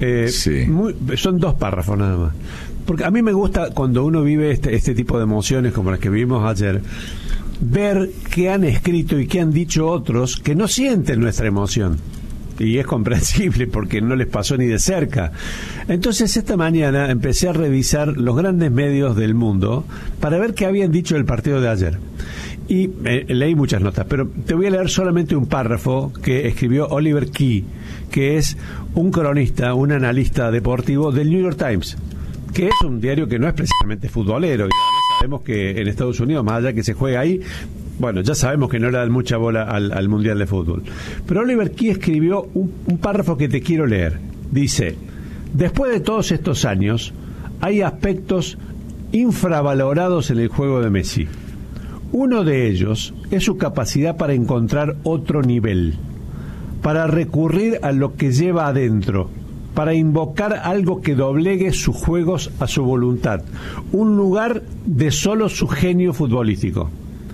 Sí. Son 2 párrafos nada más. Porque a mí me gusta cuando uno vive este tipo de emociones como las que vivimos ayer, ver qué han escrito y qué han dicho otros que no sienten nuestra emoción. Y es comprensible porque no les pasó ni de cerca. Entonces esta mañana empecé a revisar los grandes medios del mundo para ver qué habían dicho del partido de ayer. Y leí muchas notas, pero te voy a leer solamente un párrafo que escribió Oliver Key, que es un cronista, un analista deportivo del New York Times, que es un diario que no es precisamente futbolero. Y además sabemos que en Estados Unidos, más allá que se juega ahí, bueno, ya sabemos que no le dan mucha bola al Mundial de Fútbol. Pero Oliver Key escribió un párrafo que te quiero leer. Dice: después de todos estos años, hay aspectos infravalorados en el juego de Messi. Uno de ellos es su capacidad para encontrar otro nivel, para recurrir a lo que lleva adentro, para invocar algo que doblegue sus juegos a su voluntad, un lugar de solo su genio futbolístico.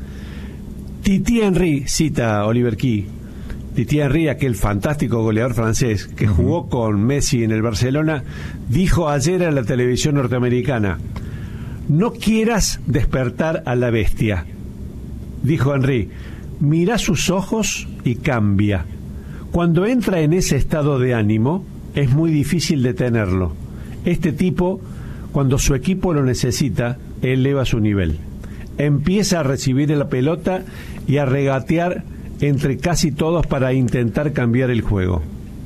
Thierry Henry, cita Oliver Key, Thierry Henry, aquel fantástico goleador francés que jugó con Messi en el Barcelona, dijo ayer a la televisión norteamericana: no quieras despertar a la bestia. Dijo Henry, mira sus ojos y cambia. Cuando entra en ese estado de ánimo, es muy difícil detenerlo. Este tipo, cuando su equipo lo necesita, eleva su nivel. Empieza a recibir la pelota y a regatear entre casi todos para intentar cambiar el juego.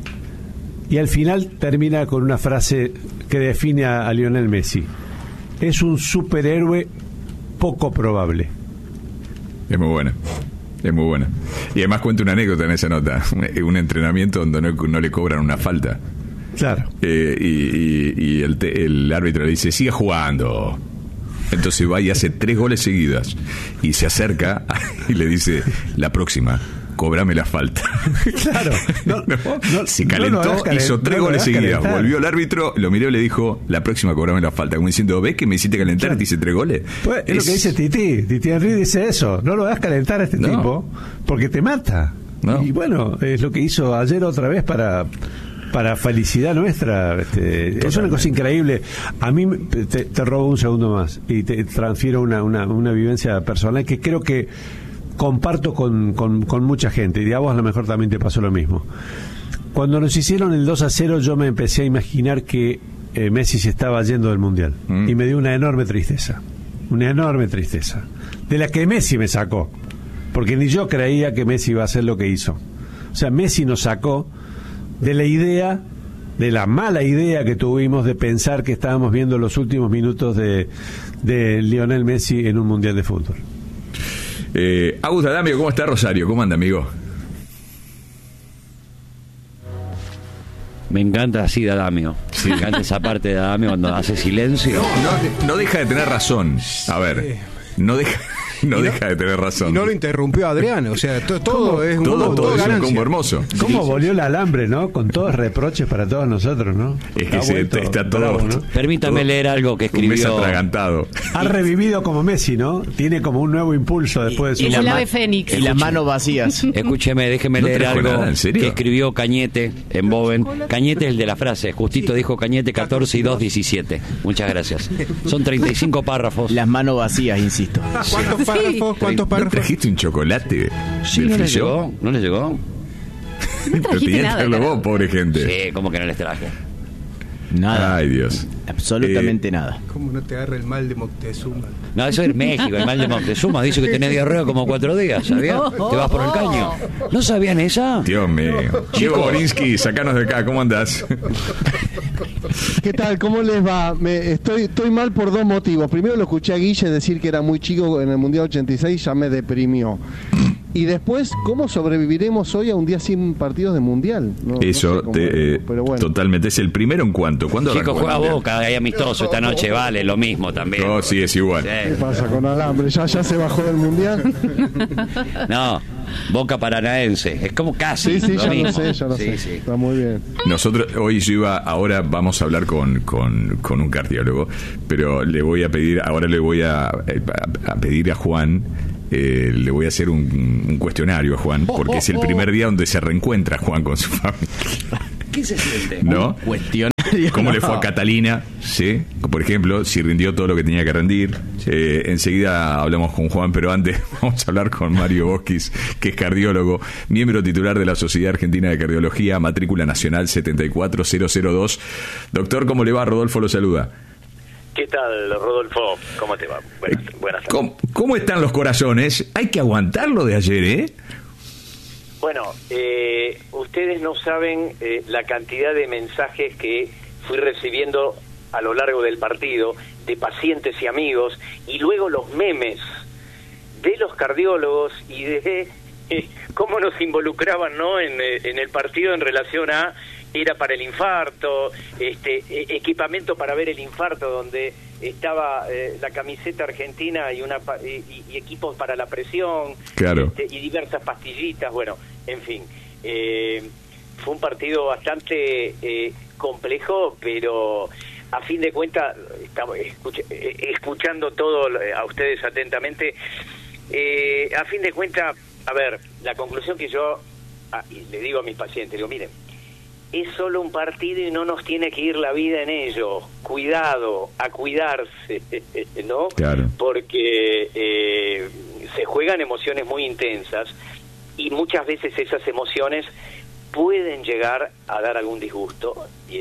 Y al final termina con una frase que define a Lionel Messi: es un superhéroe poco probable. Es muy buena. Es muy buena. Y además cuenta una anécdota en esa nota. Un entrenamiento donde no le cobran una falta. Claro. Y el árbitro le dice: siga jugando. Entonces va y hace 3 goles seguidas. Y se acerca y le dice: la próxima, cobrame la falta. Claro. Se calentó, hizo 3 goles seguidas. Volvió el árbitro, lo miró y le dijo: la próxima, cobrame la falta. Como diciendo: ¿ves que me hiciste calentar? Claro. Te hice 3 goles. Pues es lo que dice Titi Henry, dice eso: no lo hagas calentar a este tipo porque te mata. Y bueno, es lo que hizo ayer otra vez para felicidad nuestra. Es una cosa increíble. A mí te robo un segundo más y te transfiero una vivencia personal que creo que comparto con mucha gente, y a vos a lo mejor también te pasó lo mismo. Cuando nos hicieron el 2-0, yo me empecé a imaginar que Messi se estaba yendo del Mundial, y me dio una enorme tristeza, de la que Messi me sacó, porque ni yo creía que Messi iba a hacer lo que hizo. O sea, Messi nos sacó de la mala idea que tuvimos de pensar que estábamos viendo los últimos minutos de Lionel Messi en un Mundial de Fútbol. Augusto Adamio, ¿cómo está Rosario? ¿Cómo anda, amigo? Me encanta así de Adamio. Sí. Me encanta esa parte de Adamio cuando hace silencio. No deja de tener razón. A ver, no deja de tener razón. Y no lo interrumpió Adrián, o sea, todo es un combo hermoso. ¿Cómo volvió el alambre, no? Con todos reproches para todos nosotros, ¿no? Es que está todo bravo, ¿no? Permítame leer algo que escribió. Un mes atragantado. Ha revivido como Messi, ¿no? Tiene como un nuevo impulso después de su... El ave fénix. Y las manos vacías. Escúcheme, déjeme leer algo que escribió Cañete en Boven. Cañete es el de la frase. Justito dijo Cañete 14 y 2, 17. Muchas gracias. Son 35 párrafos. Las manos vacías, insisto. ¿Cuántos párrafos? ¿No trajiste un chocolate? Sí, ¿no le llegó? ¿No le llegó? Pero tenía que traerlo vos, pobre gente. Sí, ¿cómo que no les traje? Nada. Ay, Dios. Absolutamente nada. ¿Cómo no te agarra el mal de Moctezuma? No, eso es México, el mal de Moctezuma. Dice que tenés diarrea como 4 días, ¿sabías? Te vas por el caño. ¿No sabían esa? Dios mío. Chico Borinsky, sacanos de acá, ¿cómo andás? ¿Qué tal? ¿Cómo les va? Estoy mal por 2 motivos. Primero, lo escuché a Guille decir que era muy chico en el Mundial 86, ya me deprimió. Y después, ¿cómo sobreviviremos hoy a un día sin partidos de Mundial? Eso, no sé pero bueno. Totalmente. Es el primero en cuánto. ¿Cuándo Chico, juega Boca, hay amistoso esta noche, vale, lo mismo también. No, sí, es igual. Sí. ¿Qué pasa con Alambre? ¿Ya se bajó del Mundial? No, Boca Paranaense. Es como casi sí, lo ya mismo. lo sé. Sí. Está muy bien. Nosotros, ahora vamos a hablar con un cardiólogo, pero le voy a pedir a Juan. Le voy a hacer un cuestionario a Juan, porque es el primer día donde se reencuentra Juan con su familia. ¿Qué se siente? ¿No? Cuestión. cómo le fue a Catalina, ¿sí? Por ejemplo, si rindió todo lo que tenía que rendir. Enseguida hablamos con Juan, pero antes vamos a hablar con Mario Boschis, que es cardiólogo, miembro titular de la Sociedad Argentina de Cardiología, matrícula nacional 74002. Doctor, ¿cómo le va? Rodolfo lo saluda. ¿Qué tal, Rodolfo? ¿Cómo te va? Buenas tardes. ¿Cómo están los corazones? Hay que aguantarlo de ayer, ¿eh? Bueno, ustedes no saben la cantidad de mensajes que fui recibiendo a lo largo del partido de pacientes y amigos, y luego los memes de los cardiólogos y de cómo nos involucraban, ¿no?, en el partido en relación a era para el infarto, equipamiento para ver el infarto, donde estaba la camiseta argentina y y equipos para la presión, claro, y diversas pastillitas. Bueno, en fin, fue un partido bastante complejo, pero a fin de cuentas, estamos escuchando todo a ustedes atentamente. A fin de cuentas, a ver, la conclusión que yo le digo a mis pacientes, digo, miren, es solo un partido y no nos tiene que ir la vida en ello. Cuidado, a cuidarse, ¿no? Claro. Porque se juegan emociones muy intensas y muchas veces esas emociones pueden llegar a dar algún disgusto.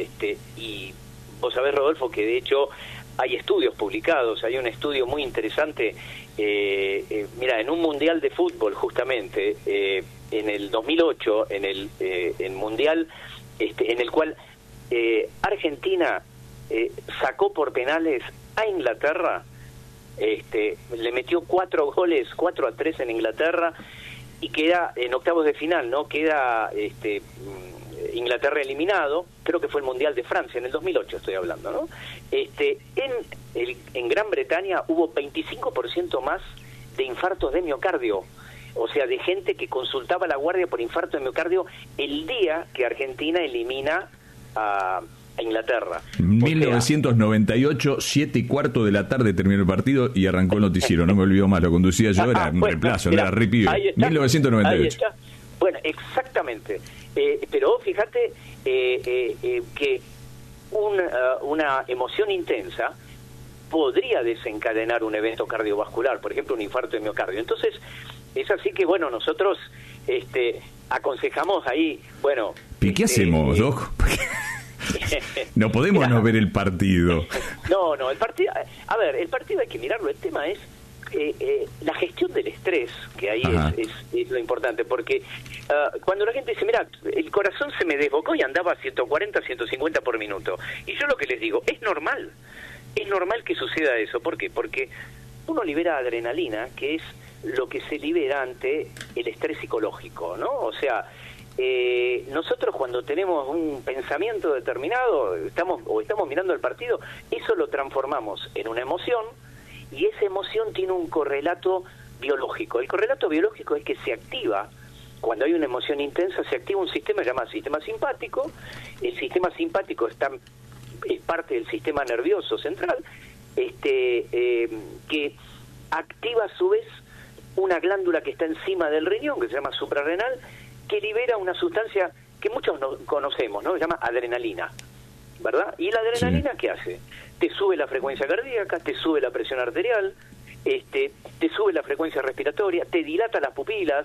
Y vos sabés, Rodolfo, que de hecho hay estudios publicados. Hay un estudio muy interesante, mira, en un mundial de fútbol justamente, en el 2008, en el mundial, en el cual Argentina sacó por penales a Inglaterra, le metió 4-3 en Inglaterra, y queda en octavos de final, ¿no? Queda Inglaterra eliminado. Creo que fue el Mundial de Francia, en el 2008 estoy hablando, ¿no? En Gran Bretaña hubo 25% más de infartos de miocardio, o sea, de gente que consultaba la guardia por infarto de miocardio el día que Argentina elimina a Inglaterra. 1998, 7:15 de la tarde terminó el partido y arrancó el noticiero. No me olvido más, lo conducía yo, era un reemplazo, no era re pibe. 1998. Bueno, exactamente. Pero fíjate que una emoción intensa podría desencadenar un evento cardiovascular, por ejemplo, un infarto de miocardio. Entonces, es así que, bueno, nosotros aconsejamos ahí, bueno... ¿Y qué hacemos, Doc? No podemos no ver el partido. No, el partido... A ver, el partido hay que mirarlo. El tema es la gestión del estrés, que ahí es lo importante, porque cuando la gente dice, mira, el corazón se me desbocó y andaba a 140, 150 por minuto. Y yo lo que les digo, es normal que suceda eso. ¿Por qué? Porque uno libera adrenalina, que es lo que se libera ante el estrés psicológico, ¿no? O sea, nosotros cuando tenemos un pensamiento determinado, estamos mirando el partido, eso lo transformamos en una emoción, y esa emoción tiene un correlato biológico. El correlato biológico es que se activa, cuando hay una emoción intensa, se activa un sistema llamado sistema simpático. El sistema simpático es parte del sistema nervioso central, que activa a su vez una glándula que está encima del riñón, que se llama suprarrenal, que libera una sustancia que muchos no conocemos, ¿no? Se llama adrenalina, ¿verdad? Y la adrenalina, sí, ¿qué hace? Te sube la frecuencia cardíaca, te sube la presión arterial, te sube la frecuencia respiratoria, te dilata las pupilas.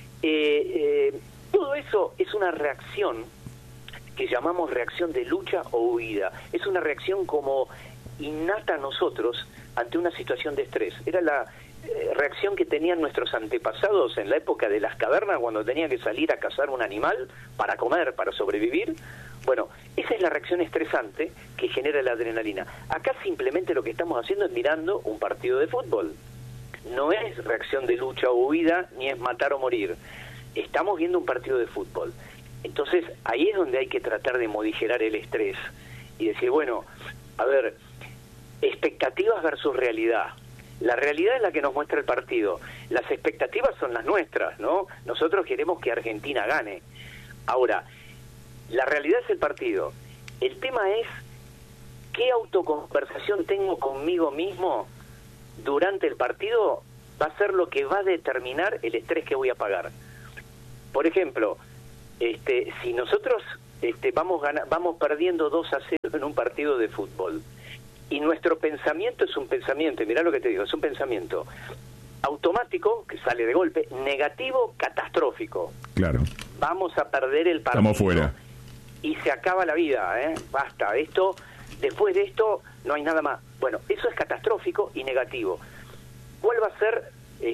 Todo eso es una reacción que llamamos reacción de lucha o huida. Es una reacción como innata a nosotros ante una situación de estrés. Era la reacción que tenían nuestros antepasados en la época de las cavernas, cuando tenían que salir a cazar un animal para comer, para sobrevivir. Bueno, esa es la reacción estresante que genera la adrenalina. Acá simplemente lo que estamos haciendo es mirando un partido de fútbol. No es reacción de lucha o huida, ni es matar o morir. Estamos viendo un partido de fútbol. Entonces, ahí es donde hay que tratar de modificar el estrés y decir, bueno, a ver, expectativas versus realidad. La realidad es la que nos muestra el partido. Las expectativas son las nuestras, ¿no? Nosotros queremos que Argentina gane. Ahora, la realidad es el partido. El tema es qué autoconversación tengo conmigo mismo durante el partido, va a ser lo que va a determinar el estrés que voy a pagar. Por ejemplo, si nosotros vamos perdiendo 2-0 en un partido de fútbol. Y nuestro pensamiento es un pensamiento, mirá lo que te digo, es un pensamiento automático, que sale de golpe, negativo, catastrófico. Claro. Vamos a perder el partido. Estamos fuera. Y se acaba la vida, basta, después de esto no hay nada más. Bueno, eso es catastrófico y negativo. ¿Cuál va a ser,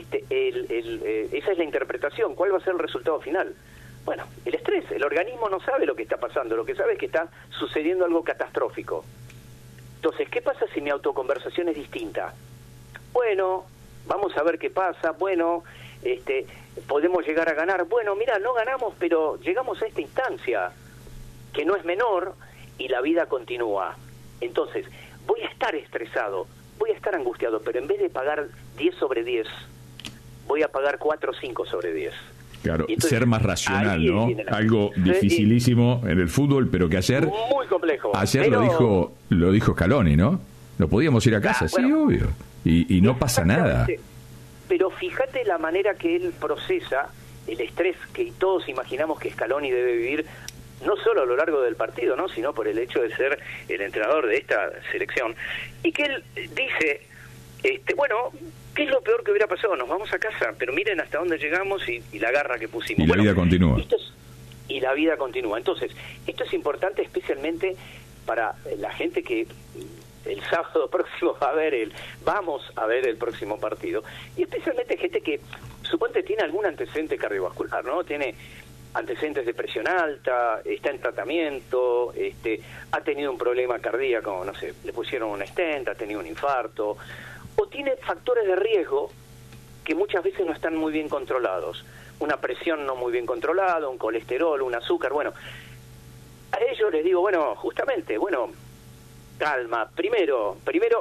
esa es la interpretación, cuál va a ser el resultado final? Bueno, el estrés, el organismo no sabe lo que está pasando, lo que sabe es que está sucediendo algo catastrófico. Entonces, ¿qué pasa si mi autoconversación es distinta? Bueno, vamos a ver qué pasa, bueno, podemos llegar a ganar, bueno, mira, no ganamos, pero llegamos a esta instancia, que no es menor, y la vida continúa. Entonces, voy a estar estresado, voy a estar angustiado, pero en vez de pagar 10 sobre 10, voy a pagar 4 o 5 sobre 10. Claro, entonces, ser más racional, ¿no? Algo dificilísimo en el fútbol, pero que ayer... Muy complejo. Ayer pero... lo dijo Scaloni, ¿no? Lo podíamos ir a casa, sí, obvio. Y no pasa nada. Pero fíjate la manera que él procesa el estrés que todos imaginamos que Scaloni debe vivir, no solo a lo largo del partido, ¿no? Sino por el hecho de ser el entrenador de esta selección. Y que él dice, bueno... ¿Qué es lo peor que hubiera pasado? Nos vamos a casa, pero miren hasta dónde llegamos y la garra que pusimos. Y la vida continúa. Y la vida continúa. Entonces, esto es importante especialmente para la gente que el sábado próximo vamos a ver el próximo partido. Y especialmente gente que, suponte, tiene algún antecedente cardiovascular, ¿no? Tiene antecedentes de presión alta, está en tratamiento, ha tenido un problema cardíaco, no sé, le pusieron un stent, ha tenido un infarto... o tiene factores de riesgo que muchas veces no están muy bien controlados. Una presión no muy bien controlada, un colesterol, un azúcar. Bueno, a ellos les digo, justamente, calma. Primero,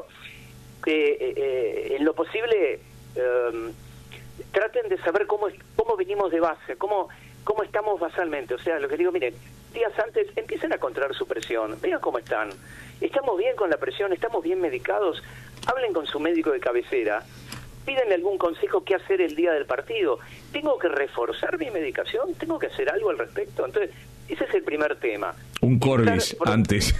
en lo posible, traten de saber cómo venimos de base, cómo estamos basalmente. O sea, lo que digo, miren, días antes empiecen a controlar su presión, vean cómo están. ¿Estamos bien con la presión? ¿Estamos bien medicados? Hablen con su médico de cabecera, pídenle algún consejo qué hacer el día del partido. ¿Tengo que reforzar mi medicación? ¿Tengo que hacer algo al respecto? Entonces, ese es el primer tema. Un Corbis antes.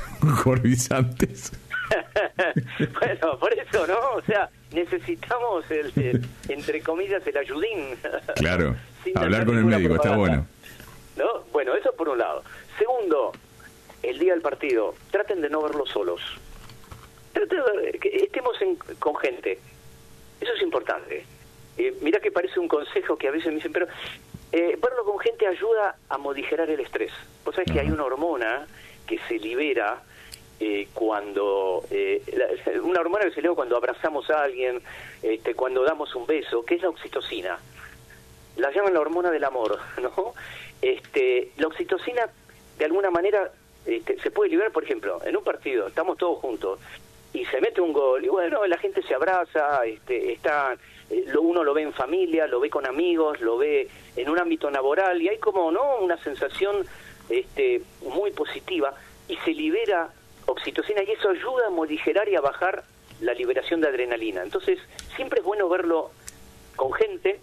Bueno, por eso, ¿no? O sea, necesitamos, entre comillas, el ayudín. Claro, hablar con el médico, está bueno. ¿No? Bueno, eso por un lado. Segundo, el día del partido, traten de no verlo solos. Traten de ver, que estemos con gente. Eso es importante. Mirá que parece un consejo que a veces me dicen, pero verlo con gente ayuda a modificar el estrés. Vos sabés que hay una hormona que se libera cuando... una hormona que se libera cuando abrazamos a alguien, cuando damos un beso, que es la oxitocina. La llaman la hormona del amor, ¿no? La oxitocina, de alguna manera, se puede liberar, por ejemplo, en un partido, estamos todos juntos, y se mete un gol, y bueno, la gente se abraza, uno lo ve en familia, lo ve con amigos, lo ve en un ámbito laboral, y hay como, ¿no?, una sensación muy positiva, y se libera oxitocina, y eso ayuda a modificar y a bajar la liberación de adrenalina. Entonces, siempre es bueno verlo con gente.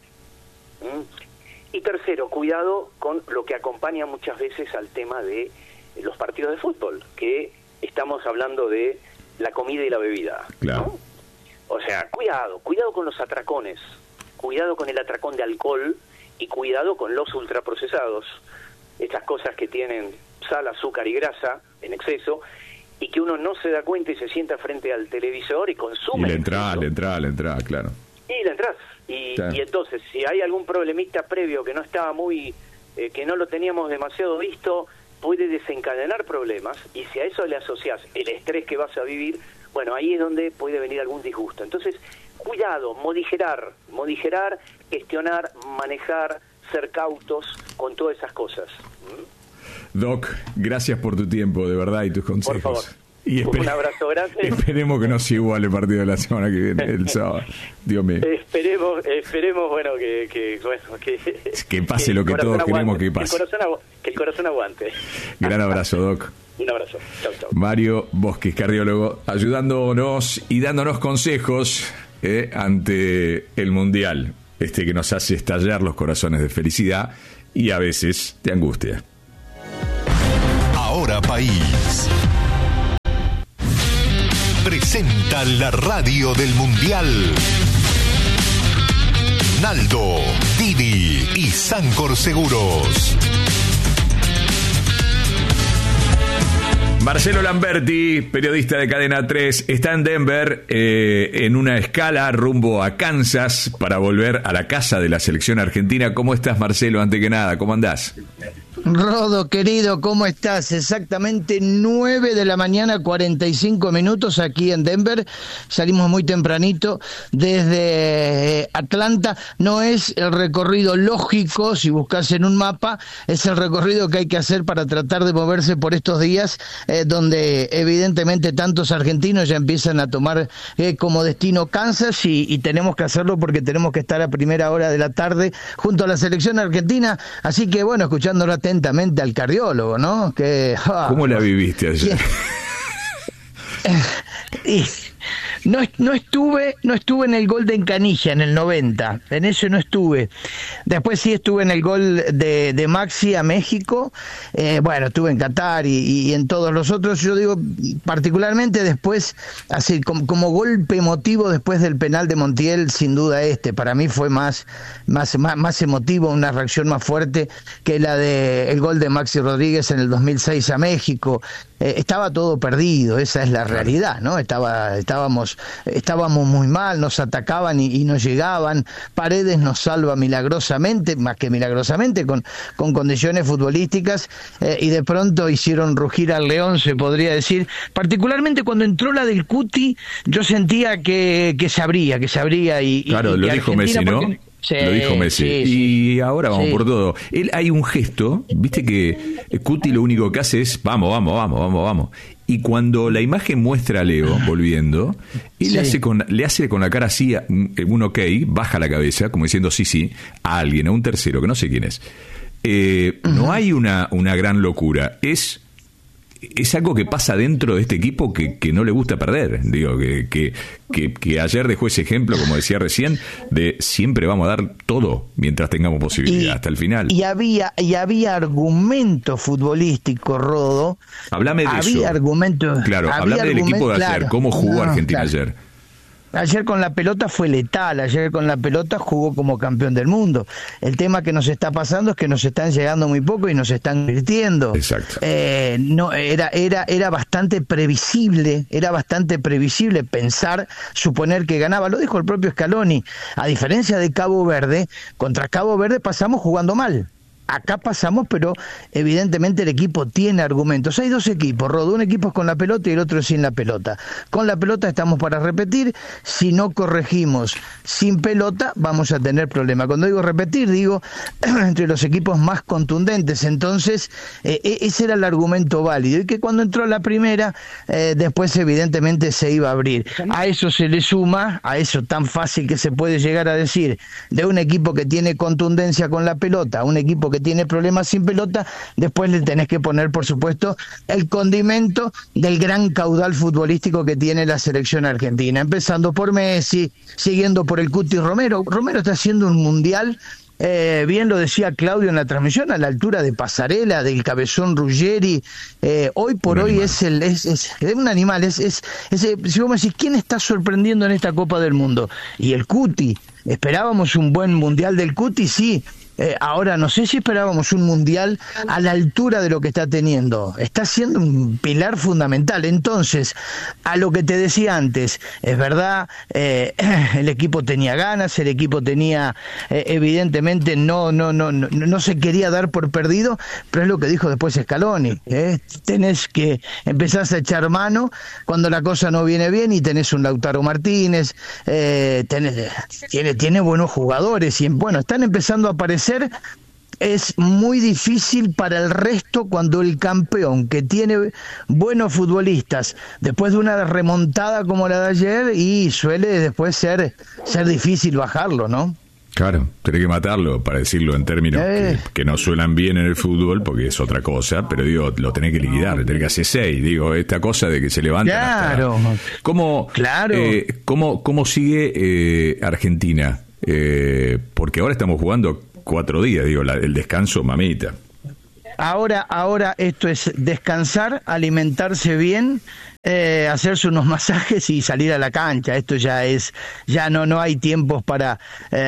Y tercero, cuidado con lo que acompaña muchas veces al tema de los partidos de fútbol, que estamos hablando de la comida y la bebida, claro, ¿no? O sea, cuidado con los atracones, cuidado con el atracón de alcohol y cuidado con los ultraprocesados, estas cosas que tienen sal, azúcar y grasa en exceso, y que uno no se da cuenta y se sienta frente al televisor y consume. Y le entra, claro. Y le entras. Y entonces, si hay algún problemita previo que no estaba que no lo teníamos demasiado visto, puede desencadenar problemas, y si a eso le asocias el estrés que vas a vivir, bueno, ahí es donde puede venir algún disgusto. Entonces, cuidado, modigerar, gestionar, manejar, ser cautos con todas esas cosas. Doc, gracias por tu tiempo, de verdad, y tus consejos. Por favor. Y un abrazo grande. Esperemos que no sea igual el partido de la semana que viene, el sábado. Dios mío. Esperemos, bueno, que pase lo que todos queremos que pase. Que el corazón aguante. Gran abrazo, Doc. Un abrazo. Chau, chau. Mario Bosquis, cardiólogo, ayudándonos y dándonos consejos ante el Mundial, que nos hace estallar los corazones de felicidad y a veces de angustia. cada país. Presenta la radio del Mundial. Naldo, Didi y Sancor Seguros. Marcelo Lamberti, periodista de Cadena 3, está en Denver en una escala rumbo a Kansas para volver a la casa de la selección argentina. ¿Cómo estás, Marcelo? Antes que nada, ¿cómo andás? Rodo, querido, ¿cómo estás? Exactamente 9 de la mañana, 45 minutos aquí en Denver. Salimos muy tempranito desde Atlanta. No es el recorrido lógico, si buscas en un mapa, es el recorrido que hay que hacer para tratar de moverse por estos días, donde evidentemente tantos argentinos ya empiezan a tomar como destino Kansas y tenemos que hacerlo porque tenemos que estar a primera hora de la tarde junto a la selección argentina. Así que, bueno, escuchándolo atentamente al cardiólogo, ¿no? ¿Cómo la viviste ayer? No estuve en el gol de Encanilla en el 90, en eso no estuve. Después sí estuve en el gol de Maxi a México, bueno, estuve en Qatar y en todos los otros. Yo digo, particularmente después, así como golpe emotivo después del penal de Montiel, sin duda para mí fue más emotivo, una reacción más fuerte que la de el gol de Maxi Rodríguez en el 2006 a México. Estaba todo perdido, esa es la realidad, ¿no? Estábamos muy mal, nos atacaban y nos llegaban. Paredes nos salva milagrosamente, más que milagrosamente, con condiciones futbolísticas, y de pronto hicieron rugir al león, se podría decir. Particularmente cuando entró la del Cuti, yo sentía que se abría y claro, lo dijo Messi, ¿no? Sí, lo dijo Messi. Y ahora vamos por todo. Hay un gesto, viste que Cuti lo único que hace es vamos. Y cuando la imagen muestra a Leo volviendo, él le hace con la cara así un ok, baja la cabeza, como diciendo sí, a alguien, a un tercero, que no sé quién es. No hay una gran locura. Es algo que pasa dentro de este equipo que no le gusta perder. Digo, que ayer dejó ese ejemplo, como decía recién, de siempre vamos a dar todo mientras tengamos posibilidad, hasta el final. Y había argumento futbolístico, Rodo. Háblame de eso. Había argumento. Claro, hablame del equipo de ayer. ¿Cómo jugó Argentina ayer? Ayer con la pelota fue letal, ayer con la pelota jugó como campeón del mundo. El tema que nos está pasando es que nos están llegando muy poco y nos están divirtiendo. Exacto. No, era bastante previsible, suponer que ganaba. Lo dijo el propio Scaloni. A diferencia de Cabo Verde, contra Cabo Verde pasamos jugando mal. Acá pasamos, pero evidentemente el equipo tiene argumentos. Hay dos equipos, Rodo, un equipo es con la pelota y el otro es sin la pelota. Con la pelota estamos para repetir, si no corregimos sin pelota vamos a tener problemas. Cuando digo repetir, digo entre los equipos más contundentes. Entonces, ese era el argumento válido, y que cuando entró la primera, después evidentemente se iba a abrir. A eso se le suma, a eso tan fácil que se puede llegar a decir, de un equipo que tiene contundencia con la pelota, a un equipo que tiene problemas sin pelota, después le tenés que poner, por supuesto, el condimento del gran caudal futbolístico que tiene la selección argentina, empezando por Messi, siguiendo por el Cuti Romero. Romero está haciendo un mundial, bien lo decía Claudio en la transmisión, a la altura de Pasarela, del Cabezón Ruggeri. Hoy por hoy es un animal, si vos me decís, ¿quién está sorprendiendo en esta Copa del Mundo? Y el Cuti. ¿Esperábamos un buen mundial del Cuti? Sí. Ahora no sé si esperábamos un mundial a la altura de lo que está teniendo. Está siendo un pilar fundamental. Entonces, a lo que te decía antes, es verdad, el equipo tenía ganas, el equipo tenía, evidentemente no se quería dar por perdido, pero es lo que dijo después Scaloni. Tenés que empezar a echar mano cuando la cosa no viene bien, y tenés un Lautaro Martínez, tiene buenos jugadores, y bueno, están empezando a aparecer. Es muy difícil para el resto cuando el campeón, que tiene buenos futbolistas, después de una remontada como la de ayer, y suele después ser difícil bajarlo, ¿no? Claro, tenés que matarlo, para decirlo en términos que no suenan bien en el fútbol, porque es otra cosa, pero digo, lo tenés que liquidar, le tenés que hacer 6, digo, esta cosa de que se levantan. Claro. ¿Cómo sigue Argentina? Porque ahora estamos jugando 4 días, digo, el descanso, mamita. Ahora esto es descansar, alimentarse bien, hacerse unos masajes y salir a la cancha. Esto ya no hay tiempos para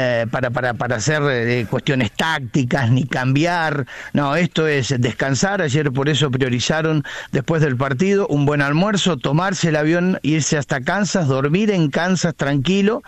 hacer cuestiones tácticas ni cambiar. No, esto es descansar. Ayer por eso priorizaron después del partido un buen almuerzo, tomarse el avión, irse hasta Kansas, dormir en Kansas tranquilo,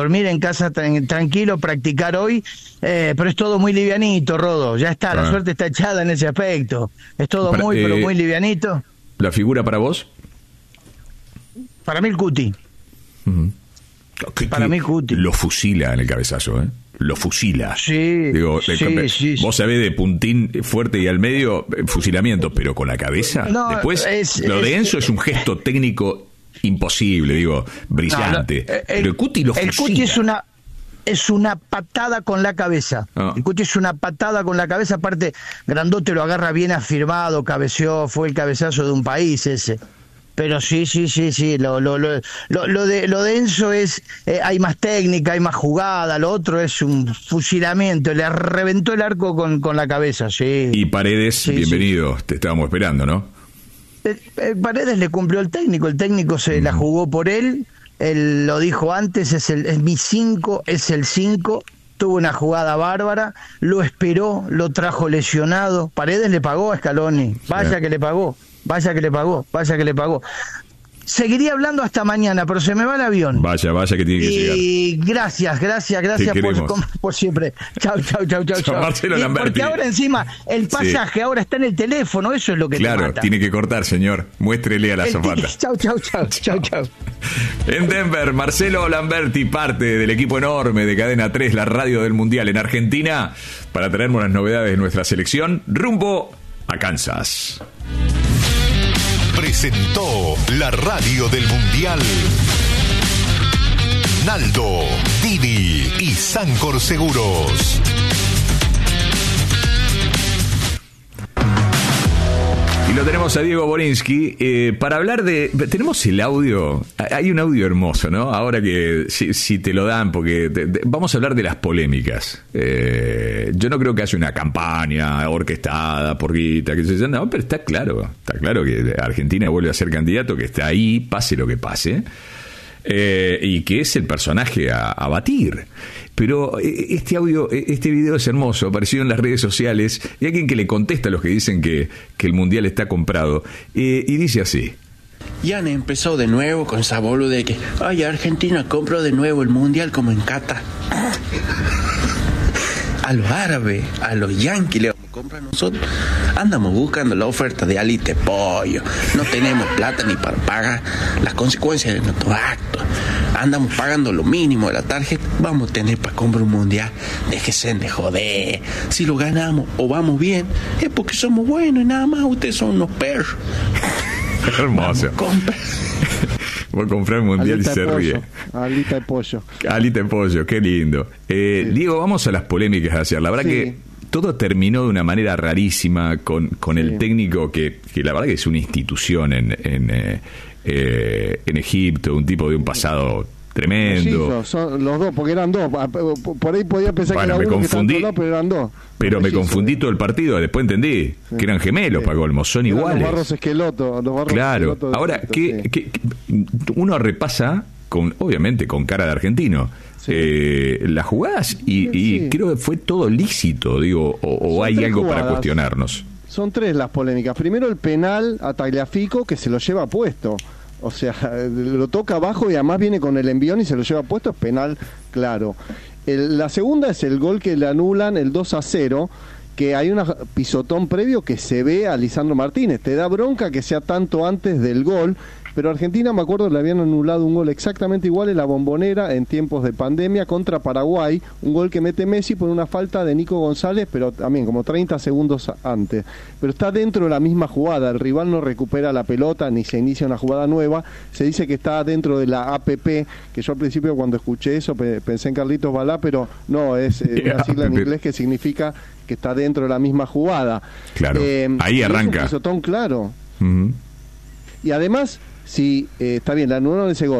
practicar hoy, pero es todo muy livianito, Rodo. Ya está, la suerte está echada en ese aspecto. Es todo pero muy livianito. ¿La figura para vos? Para mí el Cuti. Para mí el Cuti. Lo fusila en el cabezazo, ¿eh? Lo fusila. Sí. Digo, vos sabés de puntín fuerte y al medio, fusilamiento, pero con la cabeza. No, después, lo de Enzo es un gesto técnico imposible, digo, brillante. Pero el Cuti lo fusila. El Cuti es una patada con la cabeza. El Cuti es una patada con la cabeza, aparte, Grandote lo agarra bien afirmado, cabeceó, fue el cabezazo de un país ese. Pero sí, lo de Enzo es, hay más técnica, hay más jugada, lo otro es un fusilamiento, le reventó el arco con la cabeza, sí. Y Paredes, bienvenido, te estábamos esperando, ¿no? Paredes le cumplió el técnico se la jugó por él lo dijo antes, es mi 5, es el 5, tuvo una jugada bárbara, lo esperó, lo trajo lesionado, Paredes le pagó a Scaloni, vaya que le pagó. Seguiría hablando hasta mañana, pero se me va el avión. Vaya que tiene que llegar. Y gracias por siempre. Chau. Marcelo Lamberti. Porque ahora encima el pasaje ahora está en el teléfono, eso es lo que te mata. Claro, tiene que cortar, señor. Muéstrele a la azafata. Chau. En Denver, Marcelo Lamberti, parte del equipo enorme de Cadena 3, la radio del Mundial en Argentina, para traernos las novedades de nuestra selección rumbo a Kansas. Presentó la radio del Mundial Naldo, Didi y Sancor Seguros. Y lo tenemos a Diego Borinsky para hablar de... Tenemos el audio, hay un audio hermoso, ¿no? Ahora que si te lo dan, porque vamos a hablar de las polémicas. Yo no creo que haya una campaña orquestada por guita, que se llama, no, pero está claro que Argentina vuelve a ser candidato, que está ahí, pase lo que pase, y que es el personaje a batir. Pero este video es hermoso, apareció en las redes sociales, y hay alguien que le contesta a los que dicen que el Mundial está comprado, y dice así. Ya han empezado de nuevo con esa boluda de que Argentina compró de nuevo el Mundial como en Qatar. A los árabes, a los yanquis le vamos a comprar nosotros. Andamos buscando la oferta de alite pollo. No tenemos plata ni para pagar las consecuencias de nuestros actos. Andamos pagando lo mínimo de la tarjeta. Vamos a tener para comprar un mundial. Déjense de joder. Si lo ganamos o vamos bien, es porque somos buenos y nada más. Ustedes son unos perros. Hermoso. Voy a comprar el mundial alita y se ríe. Alita de pollo, qué lindo. Diego, vamos a las polémicas de ayer. La verdad que todo terminó de una manera rarísima con el técnico que la verdad que es una institución en Egipto, un tipo de un pasado tremendo. Son los dos, porque eran dos. Por ahí podía pensar que era uno que estaba lado, pero eran dos. Pero me confundí todo el partido, después entendí que eran gemelos, para colmo, son iguales. Los Barros Esqueloto. Claro, ahora, que uno repasa, obviamente con cara de argentino, las jugadas y creo que fue todo lícito, digo, o hay algo jugadas para cuestionarnos. Son tres las polémicas. Primero el penal a Tagliafico, que se lo lleva puesto. O sea, lo toca abajo y además viene con el envión y se lo lleva puesto, es penal, claro. La segunda es el gol que le anulan, el 2-0, que hay un pisotón previo que se ve a Lisandro Martínez. Te da bronca que sea tanto antes del gol, pero a Argentina, me acuerdo, le habían anulado un gol exactamente igual en la Bombonera en tiempos de pandemia contra Paraguay, un gol que mete Messi por una falta de Nico González, pero también como 30 segundos antes. Pero está dentro de la misma jugada, el rival no recupera la pelota ni se inicia una jugada nueva, se dice que está dentro de la APP, que yo al principio cuando escuché eso pensé en Carlitos Balá, pero no, es una sigla en inglés que significa que está dentro de la misma jugada. Claro, ahí arranca. Es un pisotón claro. Y además... Sí, está bien, le anularon ese gol.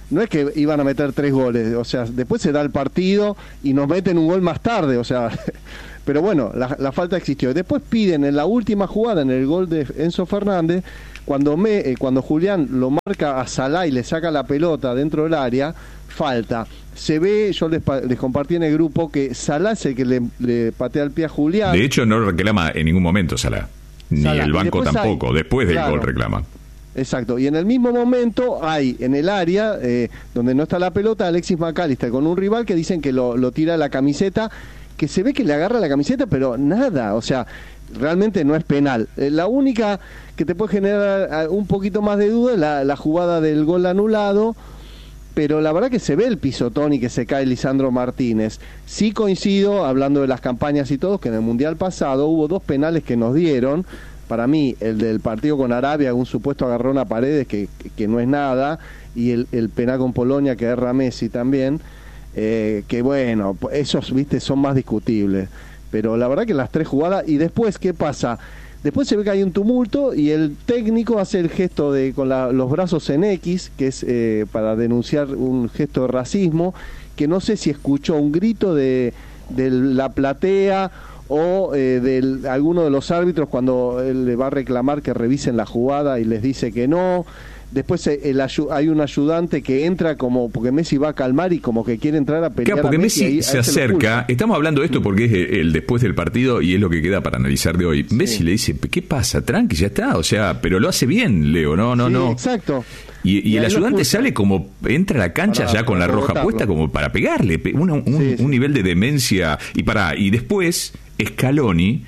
no es que iban a meter 3 goles, o sea, después se da el partido y nos meten un gol más tarde, o sea, pero bueno, la falta existió. Después piden en la última jugada, en el gol de Enzo Fernández, cuando Julián lo marca a Salah y le saca la pelota dentro del área, falta. Se ve, yo les compartí en el grupo que Salah es el que le patea el pie a Julián. De hecho, no reclama en ningún momento Salah, ni el banco tampoco, después del gol reclama. Exacto, y en el mismo momento hay en el área donde no está la pelota Alexis McAllister con un rival que dicen que lo tira la camiseta, que se ve que le agarra la camiseta, pero nada, o sea, realmente no es penal. La única que te puede generar un poquito más de duda es la jugada del gol anulado, pero la verdad que se ve el pisotón y que se cae Lisandro Martínez. Sí coincido, hablando de las campañas y todo, que en el Mundial pasado hubo 2 penales que nos dieron. Para mí, el del partido con Arabia, un supuesto agarrón a Paredes que no es nada, y el penal con Polonia que erra Messi también, que bueno, esos, viste, son más discutibles. Pero la verdad que las 3 jugadas, y después, ¿qué pasa? Después se ve que hay un tumulto y el técnico hace el gesto con los brazos en X, que es para denunciar un gesto de racismo, que no sé si escuchó un grito de la platea o de alguno de los árbitros cuando él le va a reclamar que revisen la jugada y les dice que no. Después hay un ayudante que entra como porque Messi va a calmar y como que quiere entrar a pelear. Claro, porque a Messi se acerca. Estamos hablando de esto porque es el después del partido y es lo que queda para analizar de hoy. Sí. Messi le dice, ¿qué pasa? Tranqui, ya está. O sea, pero lo hace bien, Leo. No. Exacto. Y el ayudante sale como, entra a la cancha ya con la roja puesta como para pegarle. Un nivel de demencia. Y después, Scaloni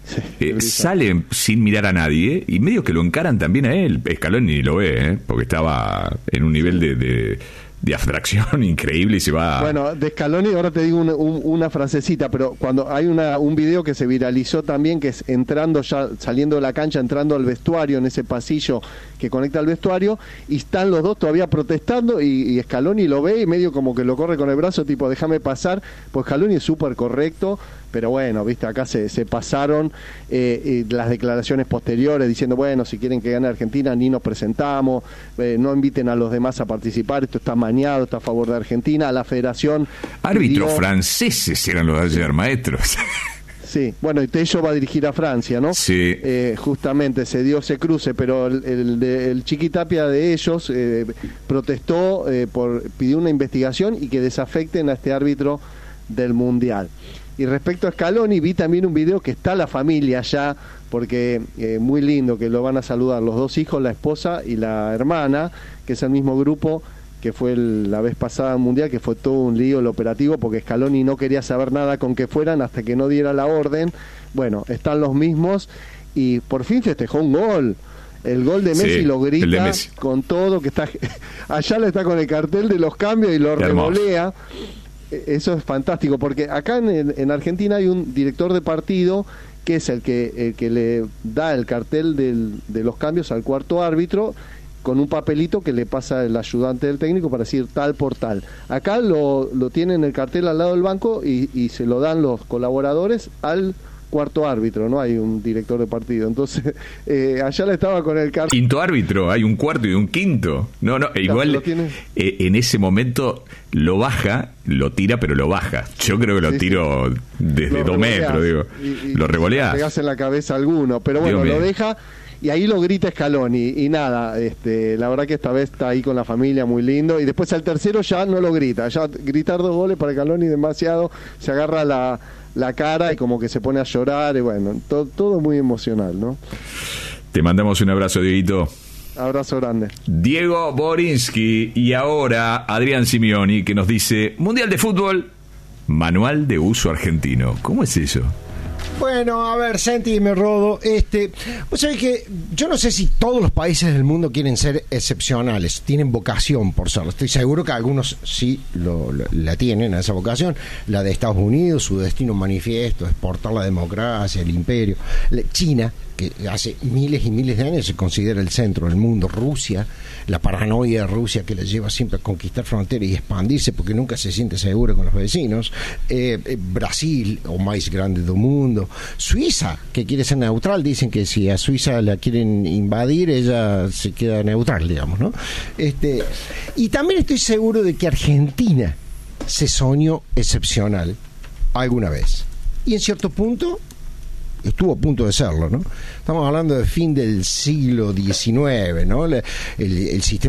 sale sin mirar a nadie y medio que lo encaran también a él. Scaloni ni lo ve, porque estaba en un nivel de abstracción increíble y se va... Bueno, de Scaloni ahora te digo una frasecita, pero cuando hay un video que se viralizó también, que es saliendo de la cancha, entrando al vestuario, en ese pasillo que conecta al vestuario, y están los dos todavía protestando y Scaloni lo ve y medio como que lo corre con el brazo, tipo, déjame pasar, pues Scaloni es súper correcto, pero bueno, viste, acá se pasaron las declaraciones posteriores diciendo, bueno, si quieren que gane Argentina, ni nos presentamos, no inviten a los demás a participar, esto está mañado, está a favor de Argentina, a la federación... Árbitros franceses eran los de ayer, maestros. Sí, bueno, y Tello va a dirigir a Francia, ¿no? Sí. Justamente se dio ese cruce, pero el Chiquitapia de ellos protestó, pidió una investigación y que desafecten a este árbitro del Mundial. Y respecto a Scaloni, vi también un video que está la familia allá, porque muy lindo, que lo van a saludar los 2 hijos, la esposa y la hermana, que es el mismo grupo que fue la vez pasada Mundial, que fue todo un lío el operativo, porque Scaloni no quería saber nada con que fueran hasta que no diera la orden. Bueno, están los mismos y por fin festejó un gol. El gol de Messi, lo grita con todo, que está allá le está con el cartel de los cambios y lo revolea. Eso es fantástico, porque acá en Argentina hay un director de partido que es el que le da el cartel de los cambios al cuarto árbitro, con un papelito que le pasa el ayudante del técnico para decir tal por tal. Acá lo tienen el cartel al lado del banco y se lo dan los colaboradores al cuarto árbitro, no hay un director de partido. Entonces, allá le estaba con el cartel. Quinto árbitro, hay un cuarto y un quinto. No, igual en ese momento lo baja, lo tira, pero lo baja. Yo creo que lo tiro desde 2 metros, digo. Lo revoleás. Le pegás en la cabeza a alguno, pero bueno, lo deja. Y ahí lo grita Scaloni y nada, la verdad que esta vez está ahí con la familia, muy lindo. Y después al tercero ya no lo grita, ya gritar 2 goles para Scaloni demasiado, se agarra la cara y como que se pone a llorar y bueno, todo muy emocional, ¿no? Te mandamos un abrazo, Dieguito. Abrazo grande. Diego Borinsky y ahora Adrián Simioni, que nos dice: Mundial de Fútbol, manual de uso argentino. ¿Cómo es eso? Bueno, a ver, Santi, me rodo. Vos sabés que yo no sé si todos los países del mundo quieren ser excepcionales, tienen vocación por serlo. Estoy seguro que algunos sí la tienen, esa vocación. La de Estados Unidos, su destino manifiesto, exportar la democracia, el imperio. China, que hace miles y miles de años se considera el centro del mundo. Rusia, la paranoia de Rusia que la lleva siempre a conquistar fronteras y expandirse porque nunca se siente seguro con los vecinos. Brasil, o más grande del mundo. Suiza, que quiere ser neutral, dicen que si a Suiza la quieren invadir, ella se queda neutral, digamos, ¿no? Y también estoy seguro de que Argentina se soñó excepcional alguna vez. Y en cierto punto estuvo a punto de serlo, ¿no? Estamos hablando del fin del siglo XIX, ¿no? El sistema